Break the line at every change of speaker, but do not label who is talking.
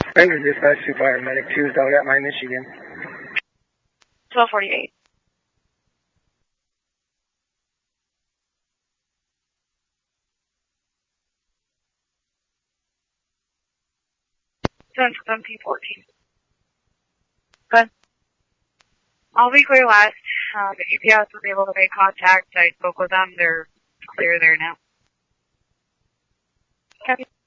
Ranger Dispatch to Fire Medic 2 is out at my Michigan.
1248. Some P14. Good. All be clear west. The UPS was able to make contact. I spoke with them. They're clear there now. Copy.